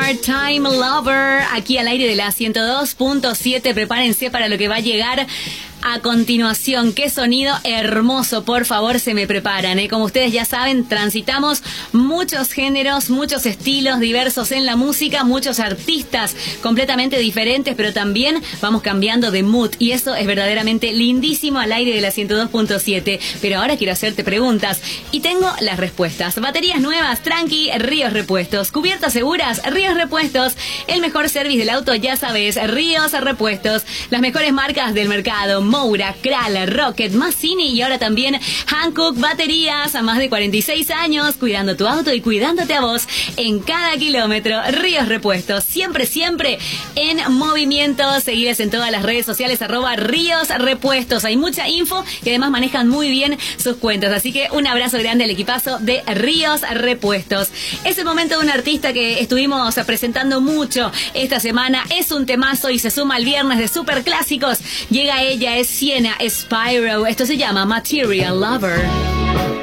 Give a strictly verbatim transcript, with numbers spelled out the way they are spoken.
Part-Time Lover, aquí al aire de la ciento dos punto siete. Prepárense para lo que va a llegar a continuación. Qué sonido hermoso, por favor, se me preparan, ¿eh? Como ustedes ya saben, transitamos muchos géneros, muchos estilos diversos en la música, muchos artistas completamente diferentes, pero también vamos cambiando de mood y eso es verdaderamente lindísimo al aire de la ciento dos punto siete. Pero ahora quiero hacerte preguntas y tengo las respuestas. Baterías nuevas, tranqui, Ríos Repuestos. Cubiertas seguras, Ríos Repuestos. El mejor service del auto, ya sabes, Ríos Repuestos. Las mejores marcas del mercado: Moura, Kral, Rocket, Mazzini y ahora también Hankook Baterías. A más de cuarenta y seis años, cuidando tu auto y cuidándote a vos en cada kilómetro. Ríos Repuestos, siempre, siempre en movimiento. Seguiles en todas las redes sociales, arroba Ríos Repuestos. Hay mucha info y además manejan muy bien sus cuentas. Así que un abrazo grande al equipazo de Ríos Repuestos. Es el momento de un artista que estuvimos presentando mucho esta semana. Es un temazo y se suma al viernes de super clásicos. Llega ella, es Sienna Spyro. Esto se llama Material Lover.